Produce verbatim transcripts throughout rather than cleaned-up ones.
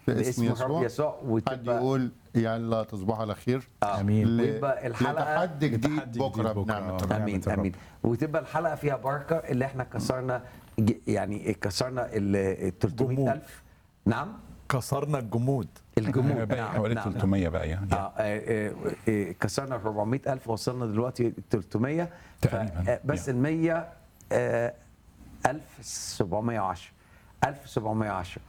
باسم باسم يسوع. الرب يسوع. حد وتبقى يقول يلا تصبحوا على خير. آه. امين. ل- ويبقى الحلقه لتحدي جديد لتحدي بكره جديد بكرة. بنعمه آه. الرب. نعمة امين الرب. امين. وتبقى الحلقه فيها بركه اللي احنا كسرنا ج- يعني كسرنا ال ثلاثمائة ألف. نعم كسرنا الجمود. الجمود. باقي نعم حوالي نعم. ثلاثمية بقى يعني. آه آه، آه، آه، كسرنا أربعمائة ألف، وصلنا دلوقتي ثلاثمائة. تقريباً. ف- آه، بس ال مية آه، ألف وسبعمائة وعشرة ألف وسبعمائة وعشرة.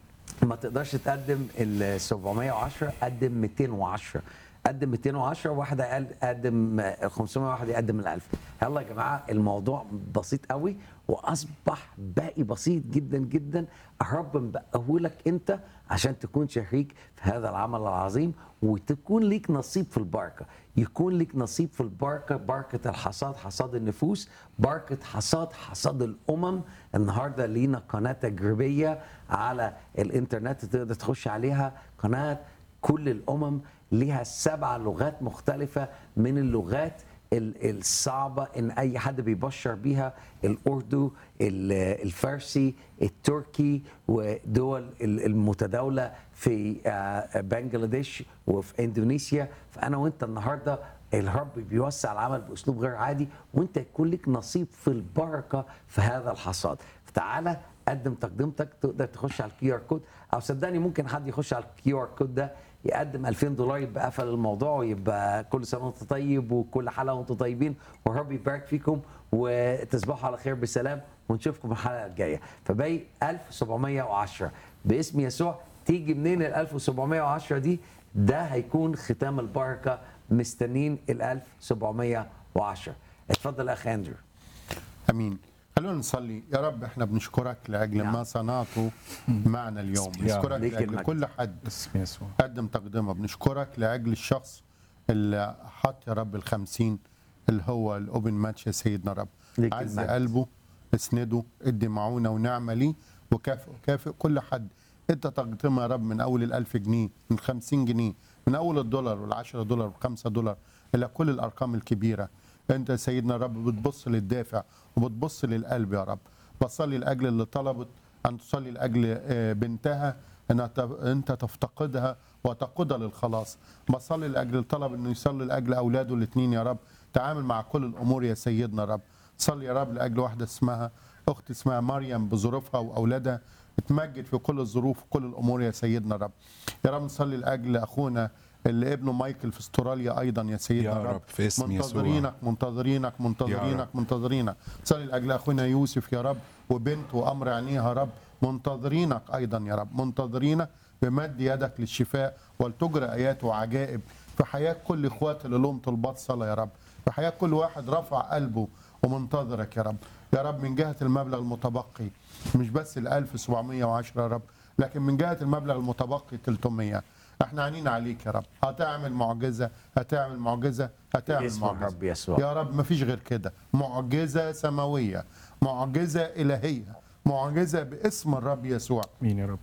ما تقدرش تقدم ال سبعمائة وعشرة، قدم مئتين وعشرة. قدم مئتين وعشرة، واحد أقل قدم ال خمسمائة، واحد يقدم ال ألف. يلا يا جماعه الموضوع بسيط قوي، واصبح باقي بسيط جدا جدا. الرب مبقهولك انت عشان تكون شريك في هذا العمل العظيم، وتكون ليك نصيب في البركه. يكون ليك نصيب في البركه، بركه الحصاد، حصاد النفوس، بركه حصاد حصاد الامم. النهارده لينا قناه تجريبيه على الانترنت تقدر تخش عليها، قناه كل الامم، ليها سبع لغات مختلفه من اللغات ال- الصعبه ان اي حد بيبشر بيها: الاردو، ال- الفارسي، التركي، ودول ال- المتداوله في آه، بنجلاديش وفي اندونيسيا. فانا وانت النهارده الرب بيوسع العمل باسلوب غير عادي، وانت يكون لك نصيب في البركه في هذا الحصاد. فتعالى قدم تقدمتك. تقدر تخش على الكيو ار كود، او صدقني ممكن حد يخش على الكيو ار كود ده يقدم ألفين دولار، يبقى قفل الموضوع، ويبقى كل سنه وانت طيب، وكل حلقه وانتم طيبين، والرب يبارك فيكم، وتصبحوا على خير بسلام، ونشوفكم الحلقه الجايه. فباقي ألف وسبعمائة وعشرة باسم يسوع. تيجي منين ال ألف وسبعمائة وعشرة دي؟ ده هيكون ختام البركه. مستنين ال ألف وسبعمائة وعشرة. اتفضل اخ اندرو. امين. خلونا نصلي. يا رب احنا بنشكرك لاجل نعم. ما صنعته معنا اليوم. يا بنشكرك ليك لاجل المجد. كل حد باسم يسوع. قدم تقدمه. بنشكرك لاجل الشخص اللي حط يا رب الخمسين اللي هو الاوبن ماتش. يا سيدنا رب ليك عز المجد. قلبه، اسنده، ادي معونه ونعمه ليه، وكافئ كافئ كل حد انت تقدمه يا رب، من اول الألف جنيه، من خمسين جنيه، من اول الدولار والعشرة دولار والخمسة دولار، الى كل الارقام الكبيره. انت يا سيدنا رب بتبص للدافع وبتبص للقلب يا رب. بصلي لاجل اللي طلبت ان تصلي لاجل آه، بنتها ان انت تفتقدها وتقودها للخلاص. بصلي لاجل الطلب انه يصلي لاجل اولاده الاثنين يا رب. تعامل مع كل الامور يا سيدنا رب. صلي يا رب لاجل واحده اسمها اخت اسمها مريم بظروفها واولادها، تمجد في كل الظروف وكل الامور يا سيدنا رب. يا رب نصلي لاجل اخونا اللي ابنه مايكل في استراليا ايضا يا سيدنا يا رب. رب في اسم يسوع. منتظرينك منتظرينك يا منتظرينك رب. منتظرينك. صلي لاجل اخونا يوسف يا رب، وبنت وامر عينيها يا رب. منتظرينك ايضا يا رب، منتظرينك بمد يدك للشفاء، ولتجرى ايات وعجائب في حياه كل اخوات اللي لهم طلبات صلاه يا رب، في حياه كل واحد رفع قلبه ومنتظرك يا رب. يا رب من جهه المبلغ المتبقي، مش بس ال ألف وسبعمائة وعشرة يا رب، لكن من جهه المبلغ المتبقي ثلاثمائة. احنا عينينا عليك يا رب. هتعمل معجزه، هتعمل معجزه، هتعمل باسم معجزه الرب يسوع. يا رب. مفيش غير كده. معجزه سماويه، معجزه الهيه، معجزه باسم الرب يسوع، مين يا رب.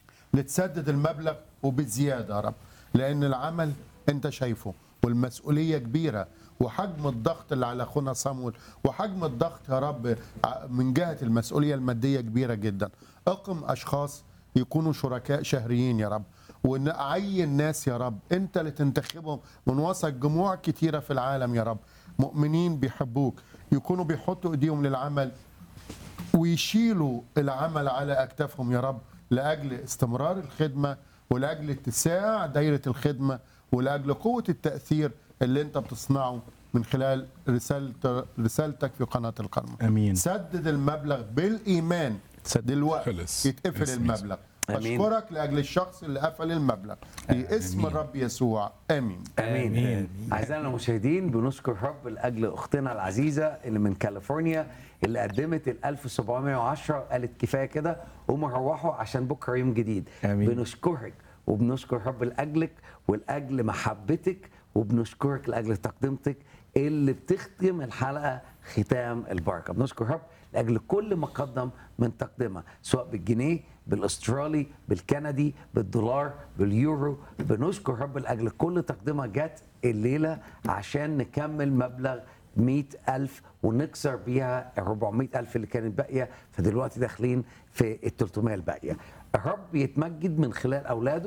لتسدد المبلغ وبزياده يا رب، لان العمل انت شايفه والمسؤوليه كبيره، وحجم الضغط اللي على اخونا صامويل، وحجم الضغط يا رب من جهه المسؤوليه الماديه كبيره جدا. اقم اشخاص يكونوا شركاء شهريين يا رب، ونعين ناس يا رب انت اللي تنتخبهم من وسط جموع كتيره في العالم يا رب، مؤمنين بيحبوك، يكونوا بيحطوا ايديهم للعمل ويشيلوا العمل على اكتافهم يا رب، لاجل استمرار الخدمه، ولاجل اتساع دايره الخدمه، ولاجل قوه التاثير اللي انت بتصنعه من خلال رسالة رسالتك في قناه القرن. امين. سدد المبلغ بالايمان. سدد. دلوقتي خلص. يتقفل باسم المبلغ. آمين. اشكرك لاجل الشخص اللي قفل المبلغ باسم آمين. الرب يسوع. امين. امين, آمين. آمين. اعزائنا المشاهدين، بنشكر الرب لاجل اختنا العزيزه اللي من كاليفورنيا، اللي قدمت ال ألف وسبعمائة وعشرة، قالت كفايه كده، قوموا روحوا عشان بكره يوم جديد. آمين. بنشكرك وبنشكر الرب لاجلك ولاجل محبتك، وبنشكرك لاجل تقدمتك اللي بتختم الحلقه ختام البركه. بنشكر الرب لاجل كل ما قدم من تقدمه، سواء بالجنيه، بالاسترالي، بالكندي، بالدولار، باليورو. بنشكر الرب لاجل كل تقدمه جت الليله عشان نكمل مبلغ مئة ألف ونكسر بيها ال أربعمائة ألف اللي كانت باقيه. فدلوقتي داخلين في ال ثلاثمائة الباقيه. الرب يتمجد من خلال اولاده